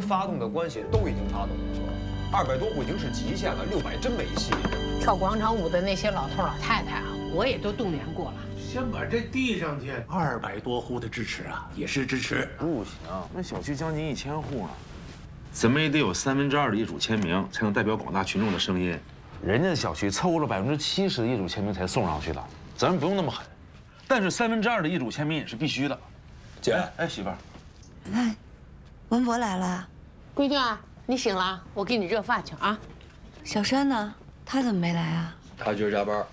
发动的关系都已经发动了，200多户已经是极限了，600真没戏。 跳广场舞的那些老头老太太啊，我也都动员过了。 先把这递上去，200多户的支持啊，也是支持。 不行，那小区将近1000户呢，怎么也得有2/3的业主签名，才能代表广大群众的声音。人家的小区凑够了70%的业主签名才送上去的，咱们不用那么狠。但是2/3的业主签名也是必须的。姐，哎，媳妇儿， 哎，文博来了， 闺女啊，你醒了，我给你热饭去啊。 小山呢？他怎么没来啊？ 他今儿加班。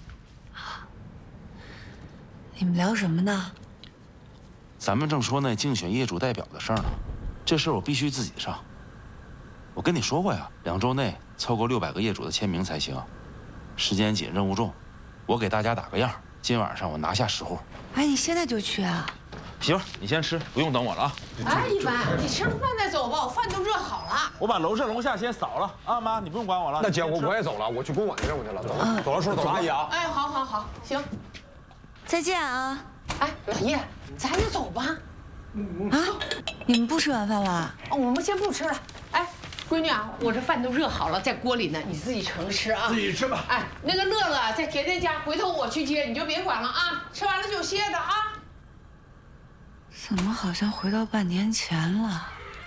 你们聊什么呢？ 咱们正说那竞选业主代表的事儿呢，这事儿我必须自己上。我跟你说过呀，2周内凑够600个业主的签名才行。时间紧，任务重，我给大家打个样，今晚上我拿下10户。 哎，你现在就去啊？ 媳妇儿，你先吃，不用等我了啊。 哎，一凡，你吃了饭再走吧，我饭都热好了。 我把楼上楼下先扫了啊，妈，你不用管我了。 那姐，我也走了，我去公馆的任务去了。走了，走了，叔，走了，阿姨啊。 哎，好好好，行。 再见啊！ 哎，老叶，咱也走吧。 啊，你们不吃晚饭了？ 哦，我们先不吃了。哎，闺女啊，我这饭都热好了，在锅里呢，你自己盛吃啊。 自己吃吧。 哎，那个乐乐在甜甜家，回头我去接，你就别管了啊。吃完了就歇着啊。 怎么好像回到半年前了？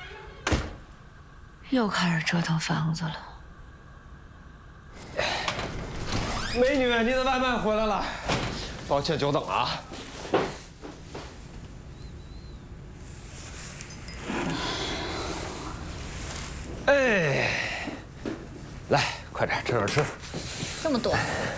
又开始折腾房子了。 美女，您的外卖回来了，抱歉久等了啊。哎，来，快点趁热吃。 这么多，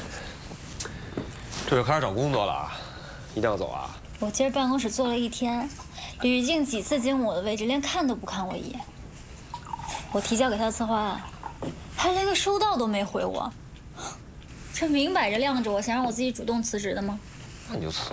这就开始找工作了啊？一定要走啊？ 我今儿办公室坐了1天，吕静几次经我的位置，连看都不看我一眼。我提交给他的策划案，还连个收到都没回我，这明摆着晾着我，想让我自己主动辞职的吗？ 那你就辞